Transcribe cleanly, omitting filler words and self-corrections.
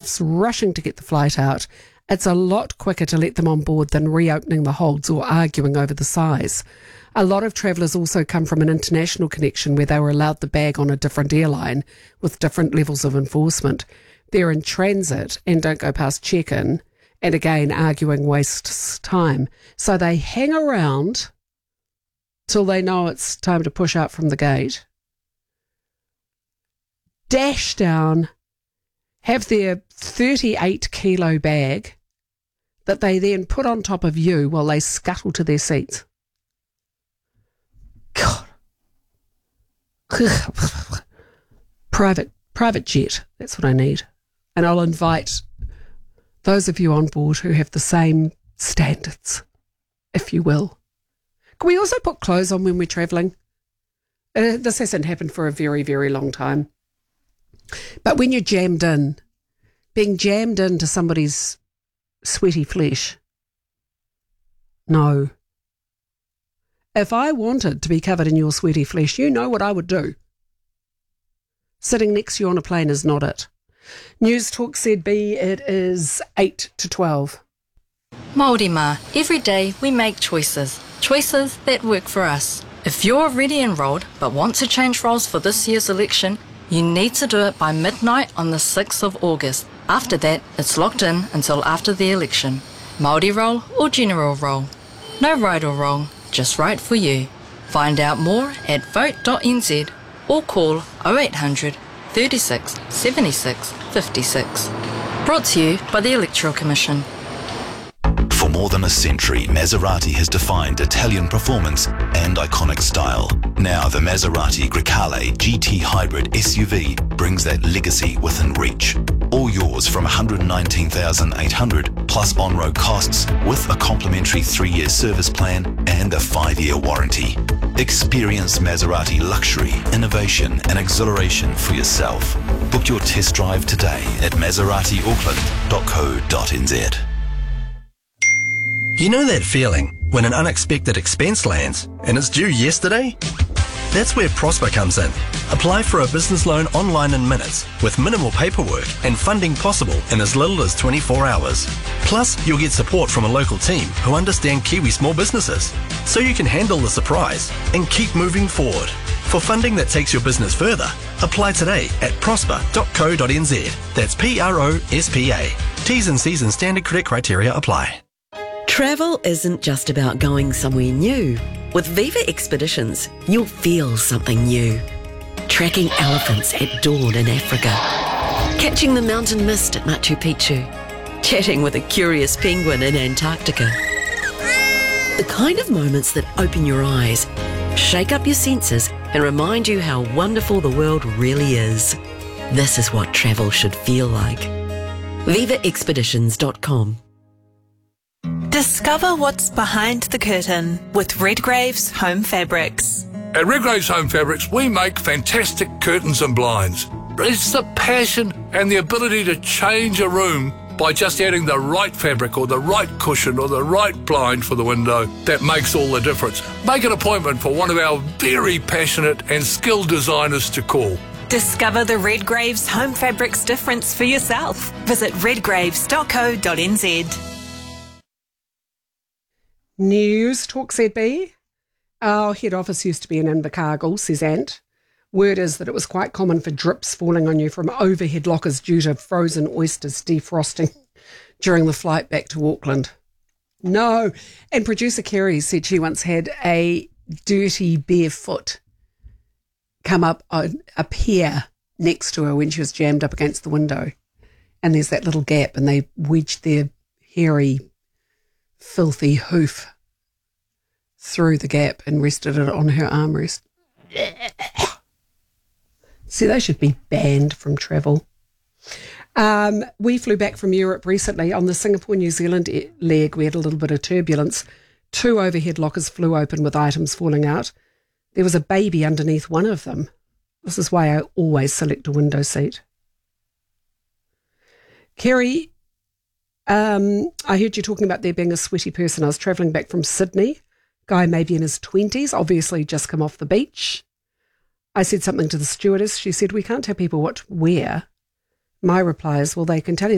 staff's rushing to get the flight out, it's a lot quicker to let them on board than reopening the holds or arguing over the size. A lot of travellers also come from an international connection where they were allowed the bag on a different airline with different levels of enforcement. They're in transit and don't go past check-in, and again, arguing wastes time. So they hang around till they know it's time to push out from the gate, dash down, have their 38-kilo bag that they then put on top of you while they scuttle to their seats. God. Private jet, that's what I need. And I'll invite those of you on board who have the same standards, if you will. Can we also put clothes on when we're travelling? This hasn't happened for a very, very long time. But when you're jammed in, being jammed into somebody's sweaty flesh, no. If I wanted to be covered in your sweaty flesh, you know what I would do. Sitting next to you on a plane is not it. News Talk ZB, it is 8 to 12. Māori mā, every day we make choices that work for us. If you're already enrolled but want to change roles for this year's election, you need to do it by midnight on the 6th of August. After that, it's locked in until after the election. Māori role or general role. No right or wrong, just right for you. Find out more at vote.nz or call 0800 36 76 56. Brought to you by the Electoral Commission. For more than a century, Maserati has defined Italian performance and iconic style. Now the Maserati Grecale GT Hybrid SUV brings that legacy within reach. All yours from $119,800 plus on-road costs with a complimentary 3-year service plan and a 5-year warranty. Experience Maserati luxury, innovation and exhilaration for yourself. Book your test drive today at maseratiauckland.co.nz. You know that feeling when an unexpected expense lands and it's due yesterday? That's where Prosper comes in. Apply for a business loan online in minutes with minimal paperwork and funding possible in as little as 24 hours. Plus, you'll get support from a local team who understand Kiwi small businesses, so you can handle the surprise and keep moving forward. For funding that takes your business further, apply today at prosper.co.nz. That's PROSPA. T's and C's and standard credit criteria apply. Travel isn't just about going somewhere new. With Viva Expeditions, you'll feel something new. Tracking elephants at dawn in Africa. Catching the mountain mist at Machu Picchu. Chatting with a curious penguin in Antarctica. The kind of moments that open your eyes, shake up your senses, and remind you how wonderful the world really is. This is what travel should feel like. VivaExpeditions.com. Discover what's behind the curtain with Redgrave's Home Fabrics. At Redgrave's Home Fabrics, we make fantastic curtains and blinds. It's the passion and the ability to change a room by just adding the right fabric or the right cushion or the right blind for the window that makes all the difference. Make an appointment for one of our very passionate and skilled designers to call. Discover the Redgrave's Home Fabrics difference for yourself. Visit redgraves.co.nz. News Talk ZB. Our head office used to be in Invercargill, says Ant. Word is that it was quite common for drips falling on you from overhead lockers due to frozen oysters defrosting during the flight back to Auckland. No. And producer Kerry said she once had a dirty bare foot come up a pier next to her when she was jammed up against the window. And there's that little gap and they wedged their hairy, filthy hoof through the gap and rested it on her armrest. See, they should be banned from travel. We flew back from Europe recently. On the Singapore-New Zealand leg, we had a little bit of turbulence. 2 overhead lockers flew open with items falling out. There was a baby underneath one of them. This is why I always select a window seat. Kerry, I heard you talking about there being a sweaty person. I was travelling back from Sydney. Guy maybe in his 20s, obviously just come off the beach. I said something to the stewardess. She said, we can't tell people what to wear. My reply is, well, they can tell you